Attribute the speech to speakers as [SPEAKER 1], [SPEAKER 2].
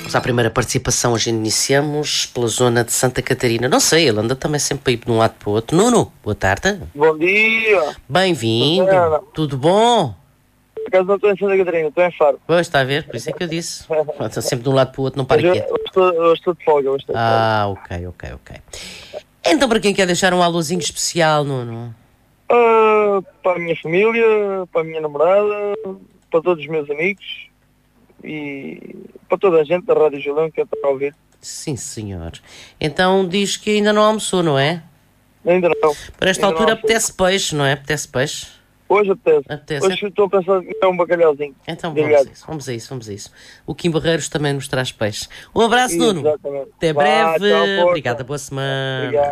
[SPEAKER 1] Vamos à primeira participação. Hoje iniciamos pela zona de Santa Catarina. Não sei, ele anda também sempre a ir de um lado para o outro. Nuno, boa tarde.
[SPEAKER 2] Bom dia.
[SPEAKER 1] Bem-vindo. Tudo bom?
[SPEAKER 2] Por acaso não estou em Santa Catarina, estou em Faro.
[SPEAKER 1] Pois, está a ver, por isso é que eu disse. Estou sempre de um lado para o outro, não para quieto.
[SPEAKER 2] Hoje estou de folga.
[SPEAKER 1] Ok. Então, para quem quer deixar um alôzinho especial, Nuno?
[SPEAKER 2] Para a minha família, para a minha namorada, para todos os meus amigos e para toda a gente da Rádio Julão que está a ouvir.
[SPEAKER 1] Sim, senhor. Então diz que ainda não almoçou, não é?
[SPEAKER 2] Ainda não.
[SPEAKER 1] Para esta altura apetece peixe, não é? Apetece peixe?
[SPEAKER 2] Hoje apetece. Hoje estou a pensar em comer um bacalhauzinho.
[SPEAKER 1] Então vamos a isso. O Kim Barreiros também nos traz peixe. Um abraço, Nuno.
[SPEAKER 2] Exatamente.
[SPEAKER 1] Até breve.
[SPEAKER 2] Tchau,
[SPEAKER 1] obrigada, boa semana.
[SPEAKER 2] Obrigado.